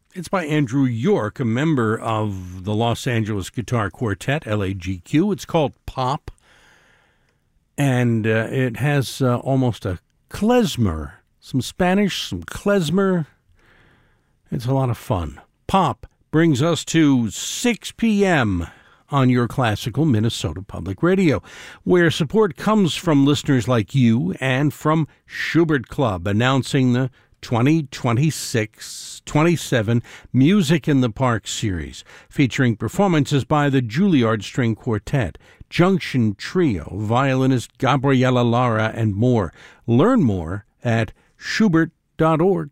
It's by Andrew York, a member of the Los Angeles Guitar Quartet, LAGQ. It's called Pop, and it has almost a klezmer, some Spanish, some klezmer. It's a lot of fun. Pop brings us to 6 p.m. on your classical Minnesota Public Radio, where support comes from listeners like you and from Schubert Club, announcing the 2026-27 Music in the Park series, featuring performances by the Juilliard String Quartet, Junction Trio, violinist Gabriela Lara, and more. Learn more at schubert.org.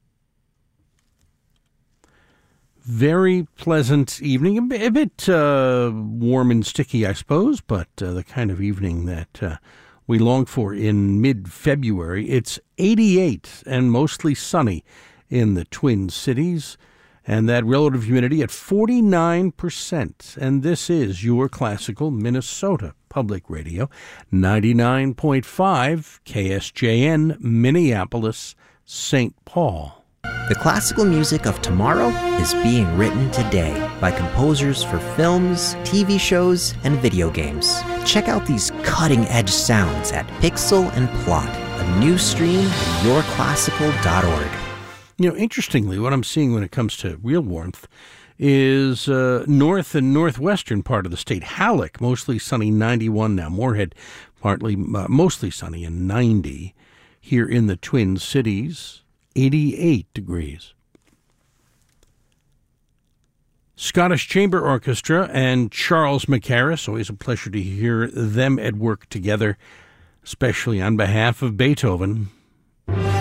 Very pleasant evening, a bit warm and sticky, I suppose, but the kind of evening that we long for in mid-February. It's 88 and mostly sunny in the Twin Cities, and that relative humidity at 49%. And this is your classical Minnesota Public Radio, 99.5 KSJN, Minneapolis, St. Paul. The classical music of tomorrow is being written today by composers for films, TV shows, and video games. Check out these cutting-edge sounds at Pixel and Plot, a new stream at yourclassical.org. You know, interestingly, what I'm seeing when it comes to real warmth is north and northwestern part of the state. Halleck, mostly sunny, 91 now. Moorhead, mostly sunny and 90. Here in the Twin Cities, 88 degrees. Scottish Chamber Orchestra and Charles Mackerras, always a pleasure to hear them at work together, especially on behalf of Beethoven.